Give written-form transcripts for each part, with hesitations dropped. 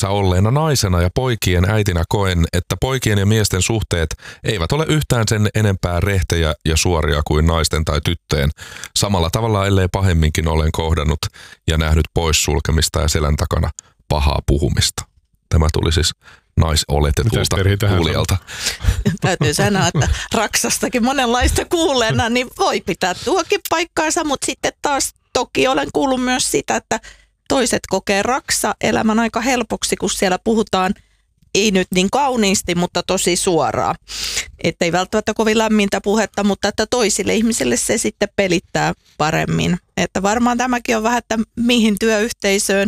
työssä olleena naisena ja poikien äitinä koen, että poikien ja miesten suhteet eivät ole yhtään sen enempää rehtejä ja suoria kuin naisten tai tyttöjen. Samalla tavalla ellei pahemminkin olen kohdannut ja nähnyt poissulkemista ja selän takana pahaa puhumista. Tämä tuli siis naisoletetulta kuulijalta. Täytyy sanoa, että Raksastakin monenlaista kuulleena, niin voi pitää tuokin paikkaansa, mutta sitten taas toki olen kuullut myös sitä, että toiset kokee Raksa-elämän aika helpoksi, kun siellä puhutaan ei nyt niin kauniisti, mutta tosi suoraan. Että ei välttämättä kovin lämmintä puhetta, mutta että toisille ihmisille se sitten pelittää paremmin. Että varmaan tämäkin on vähän, että mihin työyhteisöön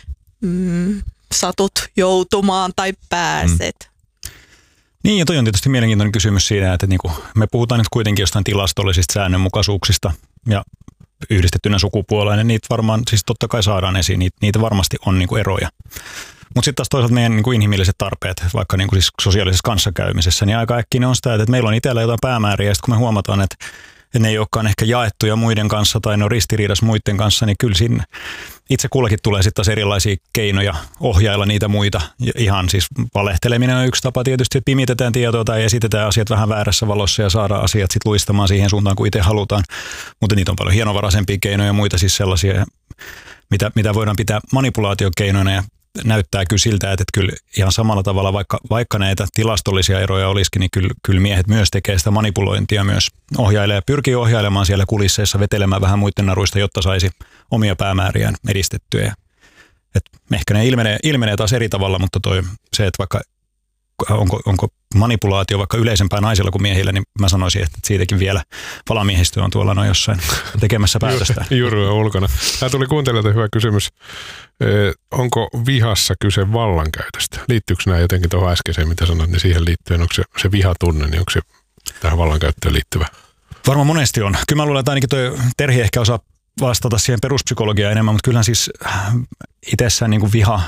satut joutumaan tai pääset. Niin, ja toi on tietysti mielenkiintoinen kysymys siinä, että niinku me puhutaan nyt kuitenkin jostain tilastollisista säännönmukaisuuksista ja yhdistettynä sukupuoleen, ja niitä varmaan siis totta kai saadaan esiin, niitä varmasti on niinku eroja. Mutta sitten taas toisaalta meidän niinku inhimilliset tarpeet, vaikka niinku siis sosiaalisessa kanssakäymisessä, niin aika äkkiä ne on sitä, että meillä on itsellä jotain päämääriä, ja sitten kun me huomataan, että ne ei olekaan ehkä jaettuja muiden kanssa tai ne on ristiriidassa muiden kanssa, niin kyllä siinä itse kullekin tulee sitten taas erilaisia keinoja ohjailla niitä muita. Ja ihan siis valehteleminen on yksi tapa tietysti, että pimitetään tietoa tai esitetään asiat vähän väärässä valossa ja saadaan asiat sitten luistamaan siihen suuntaan, kuin itse halutaan. Mutta niitä on paljon hienovaraisempia keinoja ja muita siis sellaisia, mitä voidaan pitää manipulaatiokeinoina ja näyttää kyllä siltä, että kyllä ihan samalla tavalla, vaikka näitä tilastollisia eroja olisikin, niin kyllä miehet myös tekee sitä manipulointia myös ohjailee ja pyrkii ohjailemaan siellä kulisseissa, vetelemään vähän muiden naruista, jotta saisi omia päämääriään edistettyä. Ehkä ne ilmenee taas eri tavalla, mutta se, että vaikka onko manipulaatio vaikka yleisempää naisilla kuin miehillä, niin mä sanoisin, että siitäkin vielä valamiehistö on tuolla noin jossain tekemässä päätöstä. Juuri on ulkona. Tämä tuli kuuntelijalta hyvä kysymys. Onko vihassa kyse vallankäytöstä? Liittyykö nämä jotenkin tuohon äskeiseen, mitä sanoit, niin siihen liittyen, onko se vihatunne, niin onko se tähän vallankäyttöön liittyvä? Varmaan monesti on. Kyllä mä luulen, että ainakin toi Terhi ehkä osaa vastata siihen peruspsykologiaan enemmän, mutta kyllähän siis itsessään niin kuin viha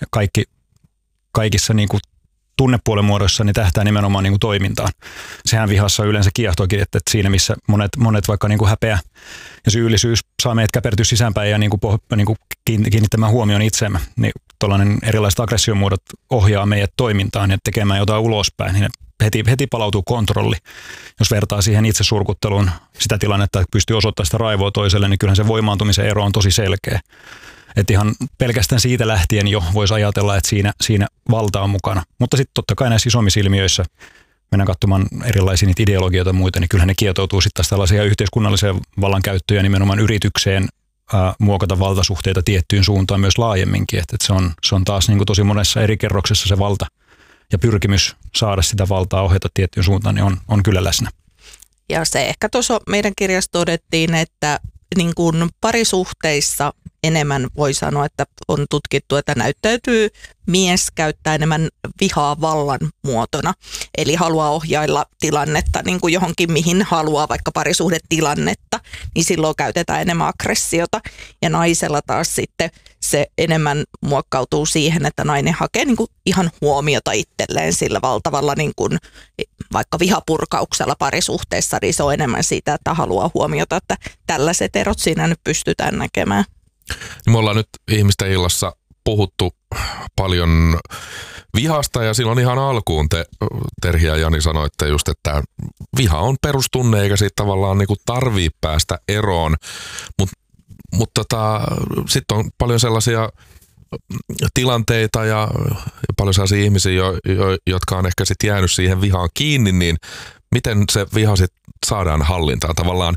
kaikissa niin kuin tunnepuolen muodossa niin tähtää nimenomaan niin kuin toimintaan. Sehän vihassa yleensä kiehtoakin, että siinä missä monet vaikka niin kuin häpeä ja syyllisyys saa meidät käpertyä sisäänpäin ja niin kuin kiinnittämään huomioon itseemme, niin tuollainen erilaiset aggressiomuodot ohjaa meidät toimintaan ja tekemään jotain ulospäin, niin heti palautuu kontrolli. Jos vertaa siihen itse surkutteluun sitä tilannetta, että pystyy osoittamaan sitä raivoa toiselle, niin kyllähän se voimaantumisen ero on tosi selkeä. Että ihan pelkästään siitä lähtien jo voisi ajatella, että siinä valta on mukana. Mutta sitten totta kai näissä isommissa ilmiöissä mennään katsomaan erilaisia niitä ideologioita ja muita, niin kyllähän ne kietoutuu sitten tällaisia yhteiskunnallisia vallankäyttöjä nimenomaan yritykseen muokata valtasuhteita tiettyyn suuntaan myös laajemminkin. Että se on taas niin kuin tosi monessa eri kerroksessa se valta ja pyrkimys saada sitä valtaa ohjata tiettyyn suuntaan, niin on kyllä läsnä. Ja se ehkä tuossa meidän kirjassa todettiin, että niin kuin parisuhteissa enemmän voi sanoa, että on tutkittu, että näyttäytyy mies käyttää enemmän vihaa vallan muotona. Eli haluaa ohjailla tilannetta niin kuin johonkin, mihin haluaa, vaikka parisuhdetilannetta, niin silloin käytetään enemmän aggressiota. Ja naisella taas sitten se enemmän muokkautuu siihen, että nainen hakee niin kuin ihan huomiota itselleen sillä valtavalla niin kuin vaikka vihapurkauksella parisuhteessa, niin se on enemmän siitä, että haluaa huomiota, että tällaiset erot siinä nyt pystytään näkemään. Me ollaan nyt Ihmisten illassa puhuttu paljon vihasta ja silloin ihan alkuun te, Terhi ja Jani, sanoitte just, että viha on perustunne eikä siitä tavallaan niinku tarvii päästä eroon, mutta sitten on paljon sellaisia tilanteita ja paljon sellaisia ihmisiä, jotka on ehkä sitten jäänyt siihen vihaan kiinni, niin miten se viha sitten saadaan hallintaan? Tavallaan,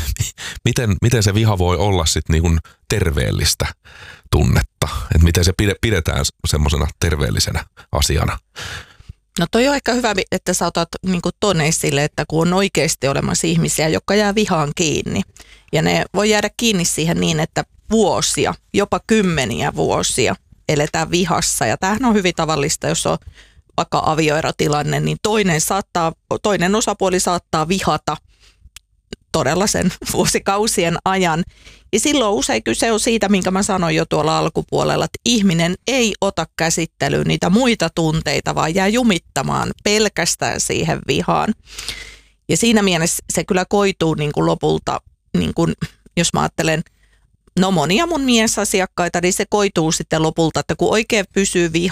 miten se viha voi olla sitten niinku terveellistä tunnetta? Että miten se pidetään semmoisena terveellisenä asiana? No toi on ehkä hyvä, että sä otat niinku ton esille, että kun on oikeasti olemassa ihmisiä, jotka jää vihaan kiinni. Ja ne voi jäädä kiinni siihen niin, että vuosia, jopa 10 vuosia eletään vihassa. Ja tämähän on hyvin tavallista, jos on vaikka avioerotilanne, niin toinen osapuoli saattaa vihata todella sen vuosikausien ajan. Ja silloin usein kyse on siitä, minkä mä sanoin jo tuolla alkupuolella, että ihminen ei ota käsittelyyn niitä muita tunteita, vaan jää jumittamaan pelkästään siihen vihaan. Ja siinä mielessä se kyllä koituu niin kuin lopulta, niin kuin, jos mä ajattelen, monia mun miesasiakkaita, niin se koituu sitten lopulta, että kun oikein pysyy